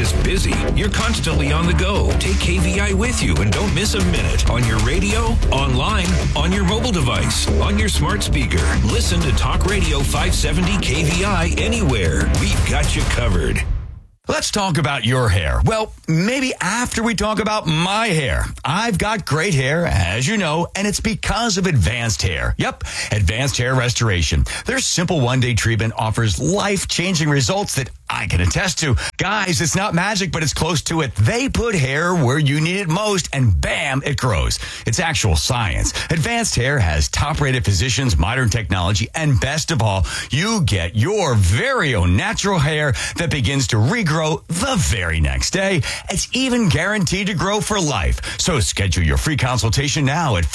is busy. You're constantly on the go. Take KVI with you and don't miss a minute. On your radio, online, on your mobile device, on your smart speaker. Listen to Talk Radio 570 KVI anywhere. We've got you covered. Let's talk about your hair. Well, maybe after we talk about my hair. I've got great hair, as you know, and it's because of Advanced Hair. Yep, Advanced Hair Restoration. Their simple one-day treatment offers life-changing results that I can attest to. Guys, it's not magic, but it's close to it. They put hair where you need it most, and bam, it grows. It's actual science. Advanced Hair has top-rated physicians, modern technology, and best of all, you get your very own natural hair that begins to regrow the very next day. It's even guaranteed to grow for life. So schedule your free consultation now at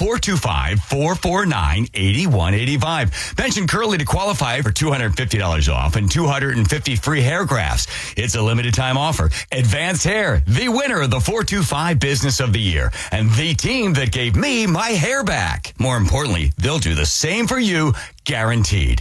425-449-8185. Mention Curly to qualify for $250 off and 250 free hair grafts. It's a limited time offer. Advanced Hair, the winner of the 425 Business of the Year, and the team that gave me my hair back. More importantly, they'll do the same for you, guaranteed.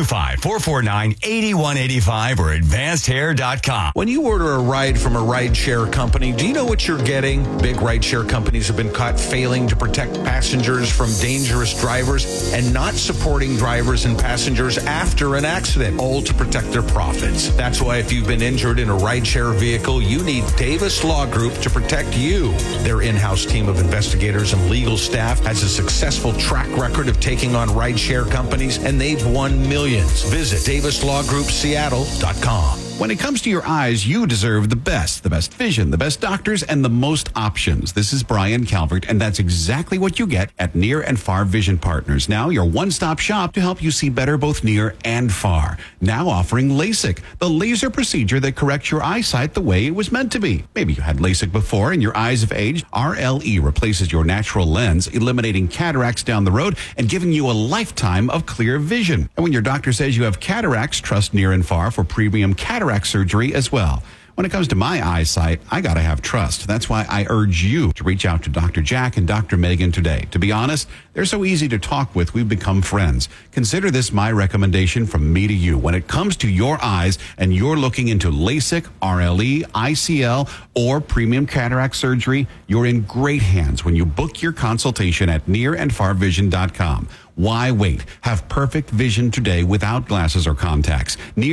425-449-8185 or advancedhair.com. When you order a ride from a rideshare company, do you know what you're getting? Big rideshare companies have been caught failing to protect passengers from dangerous drivers and not supporting drivers and passengers after an accident, all to protect their profits. That's why if you've been injured in a rideshare vehicle, you need Davis Law Group to protect you. Their in-house team of investigators and legal staff has a successful track record of taking on rideshare companies, and they've won millions. Visit DavisLawGroupSeattle.com. When it comes to your eyes, you deserve the best vision, the best doctors, and the most options. This is Brian Calvert, and that's exactly what you get at Near and Far Vision Partners. Now, your one-stop shop to help you see better both near and far. Now offering LASIK, the laser procedure that corrects your eyesight the way it was meant to be. Maybe you had LASIK before and your eyes have aged. RLE replaces your natural lens, eliminating cataracts down the road and giving you a lifetime of clear vision. And when your doctor says you have cataracts, trust Near and Far for premium cataract surgery as well. When it comes to my eyesight, I gotta have trust. That's why I urge you to reach out to Dr. Jack and Dr. Megan today. To be honest, they're so easy to talk with, we've become friends. Consider this my recommendation from me to you. When it comes to your eyes and you're looking into LASIK, RLE, ICL, or premium cataract surgery, you're in great hands when you book your consultation at nearandfarvision.com. Why wait? Have perfect vision today without glasses or contacts.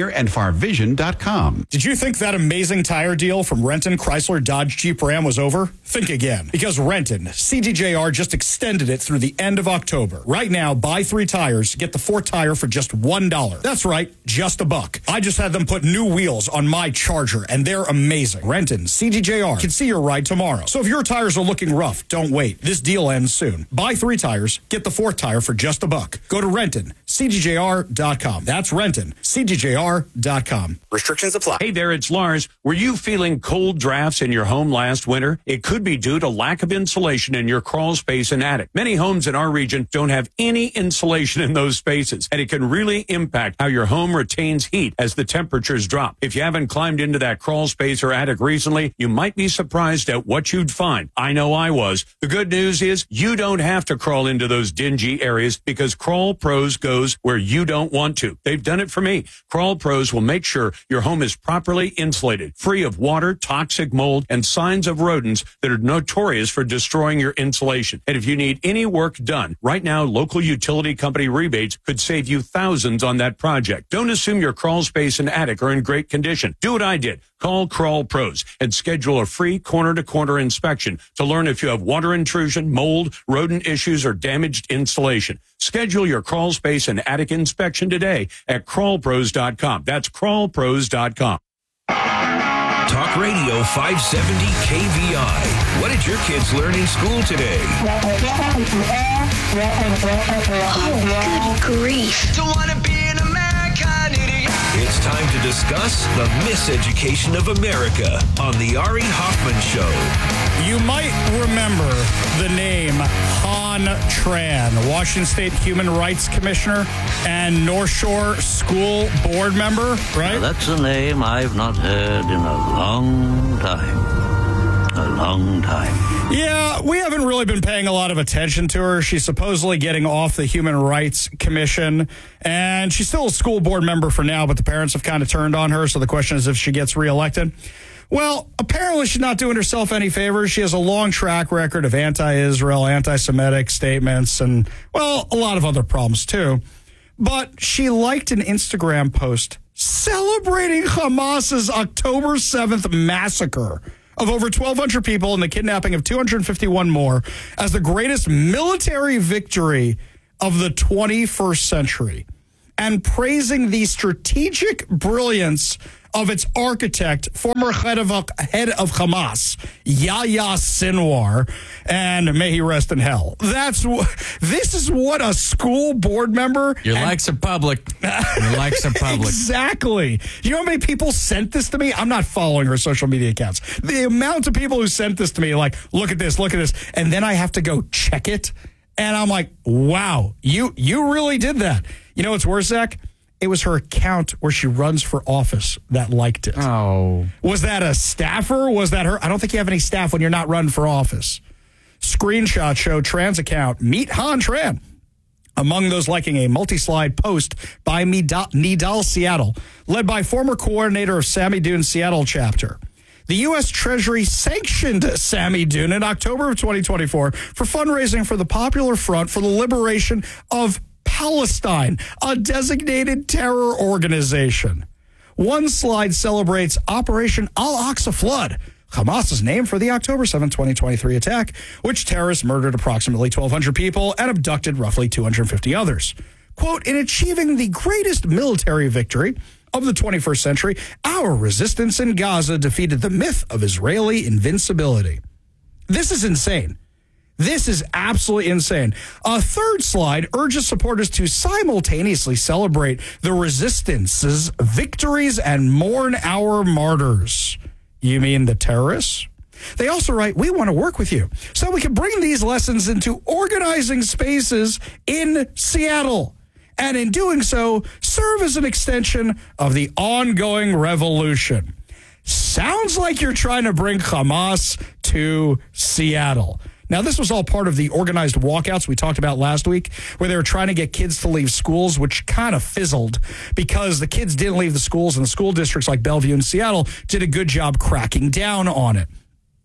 Nearandfarvision.com. Did you think that amazing tire deal from Renton, Chrysler, Dodge, Jeep, Ram was over? Think again. Because Renton, CDJR just extended it through the end of October. Right now, buy 3 tires, get the 4th tire for just $1. That's right, just $1. I just had them put new wheels on my Charger, and they're amazing. Renton, CDJR can see your ride tomorrow. So if your tires are looking rough, don't wait. This deal ends soon. Buy 3 tires, get the 4th tire for just $1. Go to Renton, CDJR.com. That's Renton, CDJR.com. Restrictions apply. Hey there, it's Lars. Were you feeling cold drafts in your home last winter? It could be due to lack of insulation in your crawl space and attic. Many homes in our region don't have any insulation in those spaces, and it can really impact how your home retains heat as the temperatures drop. If you haven't climbed into that crawl space or attic recently, you might be surprised at what you'd find. I know I was. The good news is you don't have to crawl into those dingy areas because Crawl Pros goes where you don't want to. They've done it for me. Crawl Pros will make sure your home is properly insulated, free of water, toxic mold, and signs of rodents that are notorious for destroying your insulation. And if you need any work done, right now, local utility company rebates could save you thousands on that project. Don't assume your crawl space and attic are in great condition. Do what I did. Call Crawl Pros and schedule a free corner-to-corner inspection to learn if you have water intrusion, mold, rodent issues, or damaged insulation. Schedule your crawl space and attic inspection today at crawlpros.com. That's crawlpros.com. Talk Radio 570 KVI. What did your kids learn in school today? Oh, good grief. Don't want to be an American idiot. It's time to discuss the miseducation of America on the Ari Hoffman Show. You might remember the name Han Tran, Washington State Human Rights Commissioner and North Shore School Board member, right? Now, that's a name I've not heard in a long time. a long time. Yeah, we haven't really been paying a lot of attention to her. She's supposedly getting off the Human Rights Commission, and she's still a school board member for now, but the parents have kind of turned on her, so the question is if she gets reelected. Well, apparently she's not doing herself any favors. She has a long track record of anti-Israel, anti-Semitic statements, and, well, a lot of other problems, too. But she liked an Instagram post celebrating Hamas's October 7th massacre of over 1,200 people and the kidnapping of 251 more as the greatest military victory of the 21st century, and praising the strategic brilliance of its architect, former head of Hamas, Yahya Sinwar, and may he rest in hell. This is what a school board member... Your likes are public. Your likes are public. Exactly. You know how many people sent this to me? I'm not following her social media accounts. The amount of people who sent this to me, like, look at this, and then I have to go check it, and I'm like, wow, you really did that. You know what's worse, Zach? It was her account where she runs for office that liked it. Oh. Was that a staffer? Was that her? I don't think you have any staff when you're not running for office. Screenshots show Tran's account, Meet Han Tran, among those liking a multi-slide post by Nidal Seattle, led by former coordinator of Sami Dune Seattle chapter. The U.S. Treasury sanctioned Sami Dune in October of 2024 for fundraising for the Popular Front for the Liberation of Palestine, a designated terror organization. One slide celebrates Operation Al-Aqsa Flood, Hamas's name for the October 7, 2023 attack, which terrorists murdered approximately 1,200 people and abducted roughly 250 others. Quote, in achieving the greatest military victory of the 21st century, our resistance in Gaza defeated the myth of Israeli invincibility. This is insane. This is absolutely insane. A third slide urges supporters to simultaneously celebrate the resistance's victories and mourn our martyrs. You mean the terrorists? They also write, we want to work with you so we can bring these lessons into organizing spaces in Seattle. And in doing so, serve as an extension of the ongoing revolution. Sounds like you're trying to bring Hamas to Seattle. Now, this was all part of the organized walkouts we talked about last week, where they were trying to get kids to leave schools, which kind of fizzled because the kids didn't leave the schools, and the school districts like Bellevue and Seattle did a good job cracking down on it.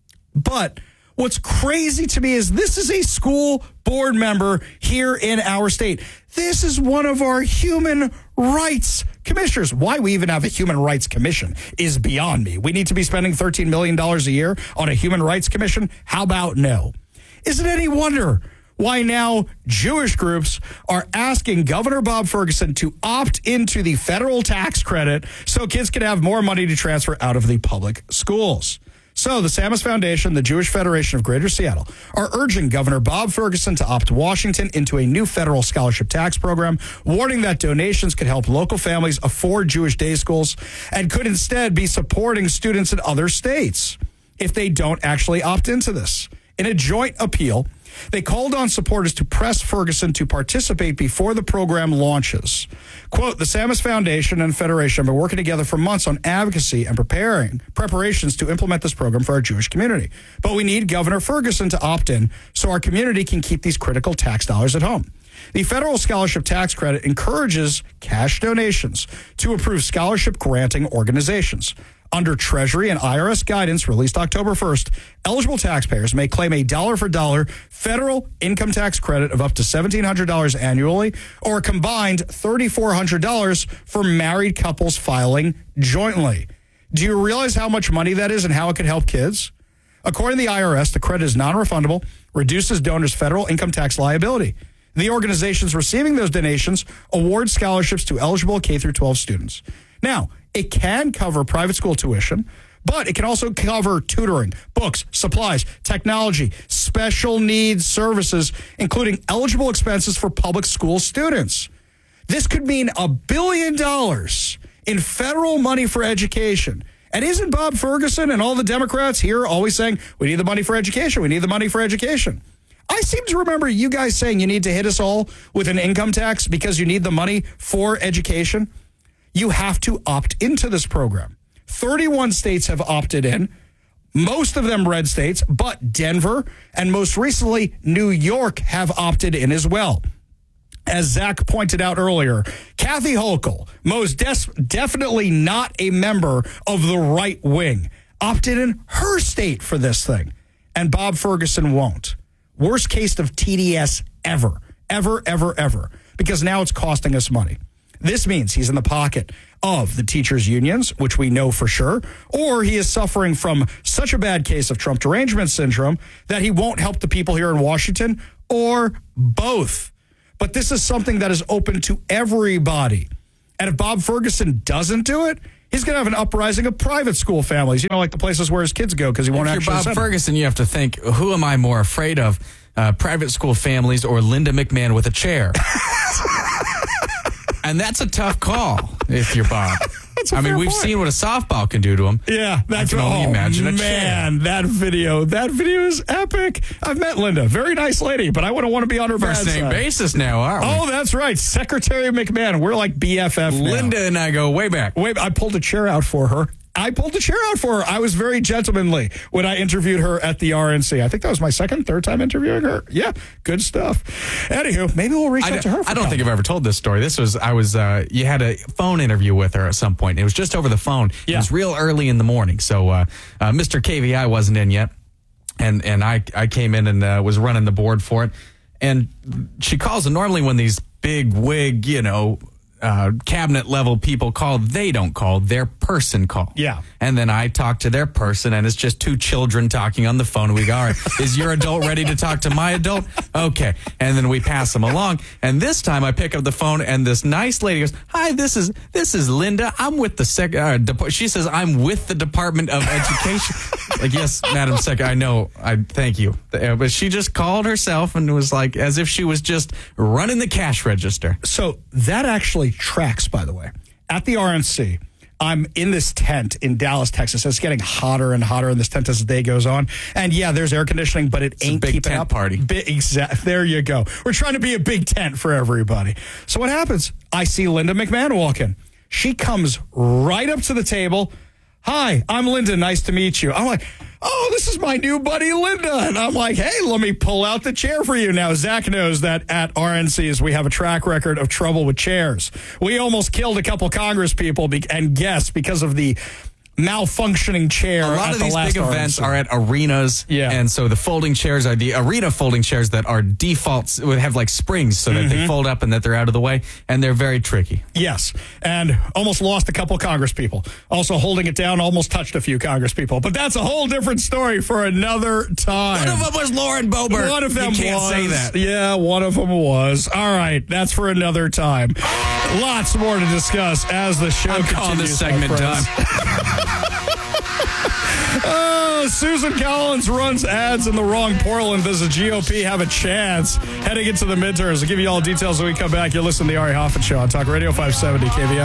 But what's crazy to me is this is a school board member here in our state. This is one of our human rights commissioners. Why we even have a human rights commission is beyond me. We need to be spending $13 million a year on a human rights commission? How about no? Is it any wonder why now Jewish groups are asking Governor Bob Ferguson to opt into the federal tax credit so kids can have more money to transfer out of the public schools? So the Samus Foundation, the Jewish Federation of Greater Seattle, are urging Governor Bob Ferguson to opt Washington into a new federal scholarship tax program, warning that donations could help local families afford Jewish day schools and could instead be supporting students in other states if they don't actually opt into this. In a joint appeal, they called on supporters to press Ferguson to participate before the program launches. Quote, the Samus Foundation and Federation have been working together for months on advocacy and preparations to implement this program for our Jewish community. But we need Governor Ferguson to opt in so our community can keep these critical tax dollars at home. The federal scholarship tax credit encourages cash donations to approved scholarship granting organizations. Under Treasury and IRS guidance released October 1st, eligible taxpayers may claim a dollar-for-dollar federal income tax credit of up to $1,700 annually or a combined $3,400 for married couples filing jointly. Do you realize how much money that is and how it could help kids? According to the IRS, the credit is non-refundable, reduces donors' federal income tax liability. The organizations receiving those donations award scholarships to eligible K-12 students. Now, it can cover private school tuition, but it can also cover tutoring, books, supplies, technology, special needs services, including eligible expenses for public school students. This could mean $1 billion in federal money for education. And isn't Bob Ferguson and all the Democrats here always saying, we need the money for education, we need the money for education? I seem to remember you guys saying you need to hit us all with an income tax because you need the money for education. You have to opt into this program. 31 states have opted in. Most of them red states, but Denver and most recently New York have opted in as well. As Zach pointed out earlier, Kathy Hochul, most definitely not a member of the right wing, opted in her state for this thing. And Bob Ferguson won't. Worst case of TDS ever. Because now it's costing us money. This means he's in the pocket of the teachers' unions, which we know for sure, or he is suffering from such a bad case of Trump derangement syndrome that he won't help the people here in Washington, or both. But this is something that is open to everybody. And if Bob Ferguson doesn't do it, he's going to have an uprising of private school families, like the places where his kids go, because he won't actually send them. If you're Bob Ferguson, you have to think, who am I more afraid of, private school families or Linda McMahon with a chair? And that's a tough call if you're Bob. We've seen what a softball can do to him. Yeah, that's I can only imagine a man, chair. that video is epic. I've met Linda, very nice lady, but I wouldn't want to be on her bad side. First name basis now, aren't we? Oh, that's right, Secretary McMahon. We're like BFF now. Linda and I go way back. I pulled a chair out for her. I was very gentlemanly when I interviewed her at the RNC. I think that was my third time interviewing her. Yeah, good stuff. Anywho, maybe we'll reach out to her. I don't think I've ever told this story. You had a phone interview with her at some point. It was just over the phone. Yeah. It was real early in the morning. So Mr. KVI wasn't in yet. And I came in and was running the board for it. And she calls, and normally when these big wig, cabinet level people call, they don't call, their person call. Yeah. And then I talk to their person, and it's just two children talking on the phone. We go, all right, is your adult ready to talk to my adult? Okay. And then we pass them along. And this time I pick up the phone, and this nice lady goes, hi, this is Linda. I'm with the she says, I'm with the Department of Education. Like, yes, Madam Secretary, I know. Thank you. But she just called herself and was like, as if she was just running the cash register. So that actually tracks, by the way. At the RNC, I'm in this tent in Dallas, Texas. It's getting hotter and hotter in this tent as the day goes on. And yeah, there's air conditioning, but it's ain't big keeping tent up. Party. There you go. We're trying to be a big tent for everybody. So what happens? I see Linda McMahon walk in. She comes right up to the table. Hi, I'm Linda. Nice to meet you. I'm like, oh, this is my new buddy, Linda. And I'm like, hey, let me pull out the chair for you. Now, Zach knows that at RNCs, we have a track record of trouble with chairs. We almost killed a couple Congress people and guests because of the malfunctioning chair. A lot of these big events are at arenas. Yeah. And so the folding chairs are the arena folding chairs that are defaults, would have like springs so that they fold up and that they're out of the way. And they're very tricky. Yes. And almost lost a couple Congress people. Also holding it down, almost touched a few Congress people. But that's a whole different story for another time. One of them was Lauren Boebert. One of them you can't say that. Yeah, one of them was. All right. That's for another time. Lots more to discuss as the show continues. I'm calling this segment done. Susan Collins runs ads in the wrong Portland. Does the GOP have a chance heading into the midterms? I'll give you all details when we come back. You're listening to the Ari Hoffman Show on Talk Radio 570 KVI.